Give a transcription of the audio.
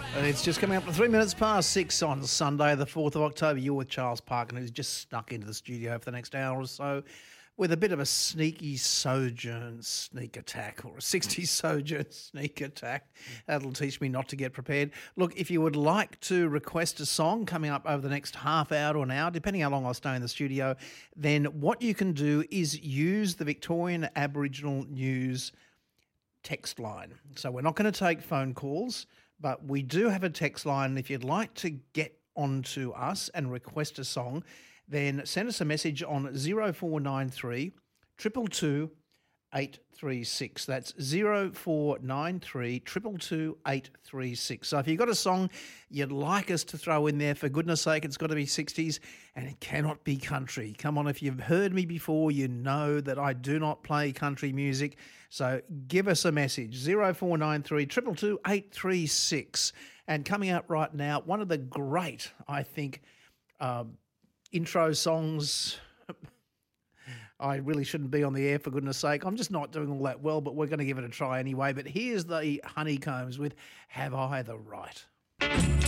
It's just coming up to 3 minutes past 6 on Sunday, the 4th of October. You're with Charles Parkin, who's just snuck into the studio for the next hour or so with a bit of a sneaky sojourn sneak attack, or a 60 sojourn sneak attack. That'll teach me not to get prepared. Look, if you would like to request a song coming up over the next half hour to an hour, depending how long I stay in the studio, then what you can do is use the Victorian Aboriginal News text line. So we're not going to take phone calls, but we do have a text line. If you'd like to get onto us and request a song, then send us a message on 0493 222 836. That's 0493 222 836. So if you've got a song you'd like us to throw in there, for goodness sake, it's got to be 60s and it cannot be country. Come on, if you've heard me before, you know that I do not play country music. So give us a message, 0493 222 836. And coming out right now, one of the great, I think, intro songs. I really shouldn't be on the air, for goodness sake. I'm just not doing all that well, but we're going to give it a try anyway. But here's the Honeycombs with Have I the Right?